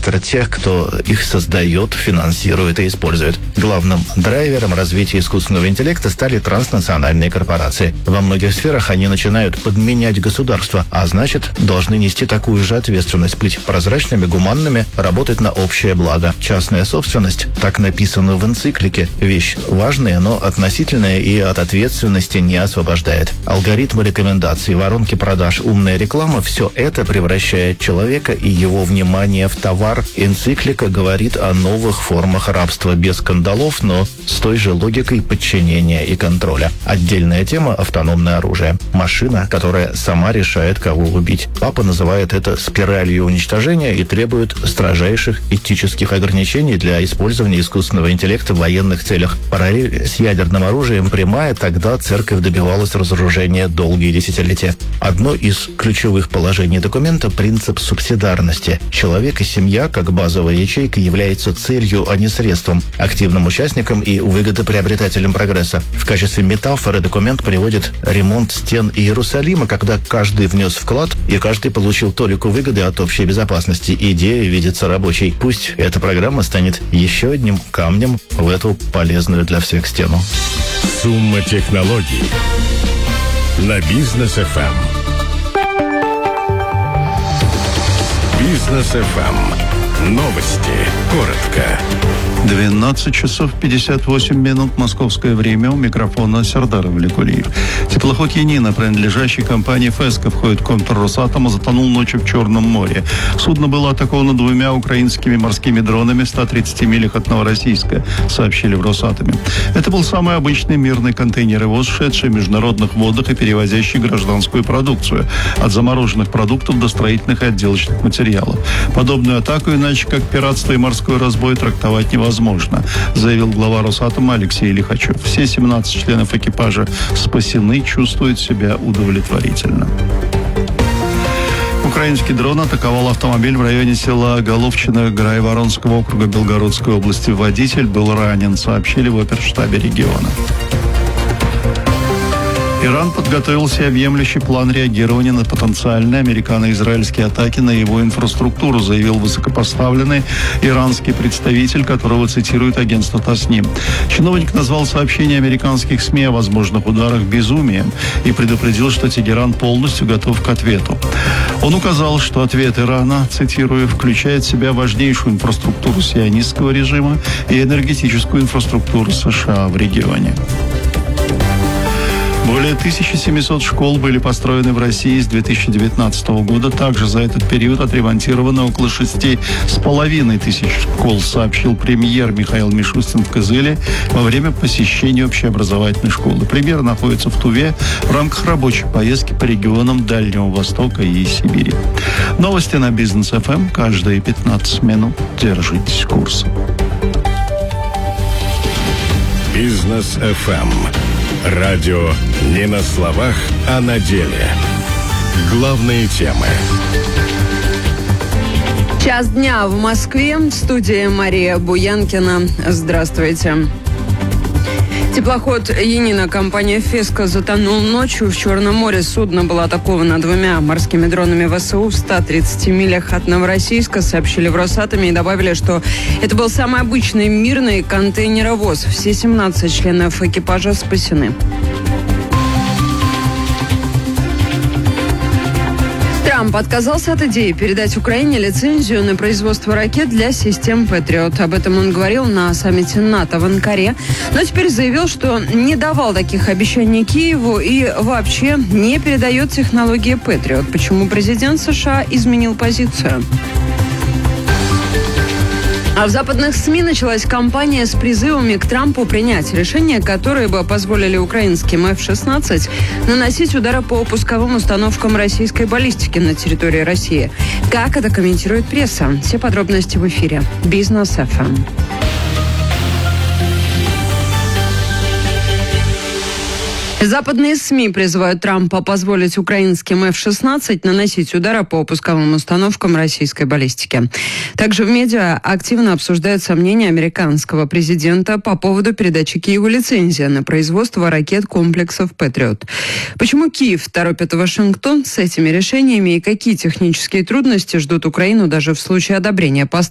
спектр тех, кто их создает, финансирует и использует. Главным драйвером развития искусственного интеллекта стали транснациональные корпорации. Во многих сферах они начинают подменять государство, а значит, должны нести такую же ответственность, быть прозрачными, гуманными, работать на общее благо. Частная собственность, так написано в энциклике, вещь важная, но относительная и от ответственности не освобождает. Алгоритмы рекомендаций, воронки продаж, умная реклама – все это превращает человека и его внимание в товар. Энциклика говорит о новых формах рабства без кандалов, но с той же логикой подчинения и контроля. Отдельная тема – автономное оружие. Машина, которая сама решает, кого убить. Папа называет это спиралью уничтожения и требует строжайших этических ограничений для использования искусственного интеллекта в военных целях. Параллель с ядерным оружием прямая, тогда церковь добивалась разоружения долгие десятилетия. Одно из ключевых положений документа – принцип субсидарности. Человек и семья, как базовая ячейка, являются целью, а не средством, активным участником и выгодоприобретателем прогресса. В качестве метафоры документ приводит ремонт стен Иерусалима, когда каждый внес вклад и каждый получил толику выгоды от общей безопасности. Идея видится рабочей. Пусть эта программа станет еще одним камнем в эту полезную для всех стену. Сумма технологий на Бизнес ФМ. Бизнес ФМ. Новости. Коротко. 12 часов 58 минут московское время. У микрофона Сердар Валикулиев. Теплоход «Янина», принадлежащий компании «Феска», входит в контур Росатома, затонул ночью в Черном море. Судно было атаковано 2 украинскими морскими дронами в 130 милях от Новороссийска, сообщили в Росатоме. Это был самый обычный мирный контейнеровоз, шедший в международных водах и перевозящий гражданскую продукцию, от замороженных продуктов до строительных и отделочных материалов. Подобную атаку, иначе как пиратство и морской разбой, трактовать невозможно, заявил глава Росатома Алексей Лихачев. Все 17 членов экипажа спасены, чувствуют себя удовлетворительно. Украинский дрон атаковал автомобиль в районе села Головчино Грайворонского округа Белгородской области. Водитель был ранен, сообщили в оперштабе региона. Иран подготовил себе объемлющий план реагирования на потенциальные американо-израильские атаки на его инфраструктуру, заявил высокопоставленный иранский представитель, которого цитирует агентство ТАСС-НИМ. Чиновник назвал сообщение американских СМИ о возможных ударах безумием и предупредил, что Тегеран полностью готов к ответу. Он указал, что ответ Ирана, цитирую, включает в себя важнейшую инфраструктуру сионистского режима и энергетическую инфраструктуру США в регионе. Более 1700 школ были построены в России с 2019 года. Также за этот период отремонтировано около 6500 школ, сообщил премьер Михаил Мишустин в Кызыле во время посещения общеобразовательной школы. Премьер находится в Туве в рамках рабочей поездки по регионам Дальнего Востока и Сибири. Новости на Бизнес ФМ каждые 15 минут. Держитесь курса. Бизнес ФМ. Радио не на словах, а на деле. Главные темы. Час дня в Москве. В студии Мария Буянкина. Здравствуйте. Теплоход «Янина» компания «Феска» затонул ночью в Черном море. Судно было атаковано 2 морскими дронами ВСУ в 130 милях от Новороссийска, сообщили в Росатоме и добавили, что это был самый обычный мирный контейнеровоз. Все 17 членов экипажа спасены. Трамп отказался от идеи передать Украине лицензию на производство ракет для систем «Патриот». Об этом он говорил на саммите НАТО в Анкаре. Но теперь заявил, что не давал таких обещаний Киеву и вообще не передает технологии «Патриот». Почему президент США изменил позицию? А в западных СМИ началась кампания с призывами к Трампу принять решения, которые бы позволили украинским F-16 наносить удары по пусковым установкам российской баллистики на территории России. Как это комментирует пресса? Все подробности в эфире. Бизнес ФМ. Западные СМИ призывают Трампа позволить украинским F-16 наносить удары по пусковым установкам российской баллистики. Также в медиа активно обсуждают сомнения американского президента по поводу передачи Киеву лицензии на производство ракет-комплексов «Патриот». Почему Киев торопит Вашингтон с этими решениями и какие технические трудности ждут Украину даже в случае одобрения поставок